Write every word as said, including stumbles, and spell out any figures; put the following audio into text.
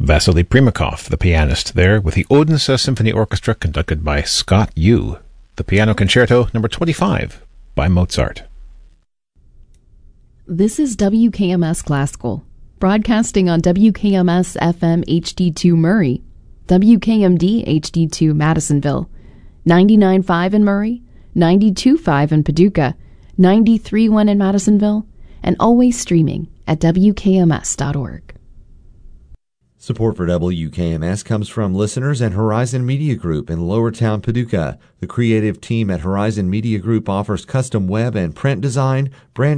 Vasily Primakov, the pianist, there with the Odense Symphony Orchestra conducted by Scott Yu. The Piano Concerto number twenty-five by Mozart. This is W K M S Classical, broadcasting on W K M S F M H D two Murray, W K M D H D two Madisonville, ninety-nine point five in Murray, ninety-two point five in Paducah, ninety-three point one in Madisonville, and always streaming at W K M S dot org. Support for W K M S comes from listeners at Horizon Media Group in Lowertown, Paducah. The creative team at Horizon Media Group offers custom web and print design, brand